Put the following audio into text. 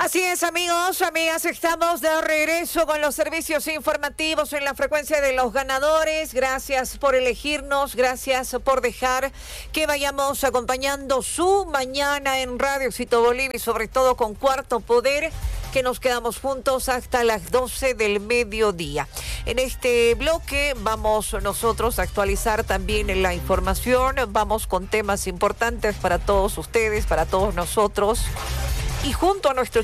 Así es, amigos, amigas, estamos de regreso con los servicios informativos en la frecuencia de los ganadores. Gracias por elegirnos, gracias por dejar que vayamos acompañando su mañana en Radio Éxito Bolivia y sobre todo con Cuarto Poder, que nos quedamos juntos hasta las 12 del mediodía. En este bloque vamos nosotros a actualizar también la información, vamos con temas importantes para todos ustedes, para todos nosotros. Y junto a nuestro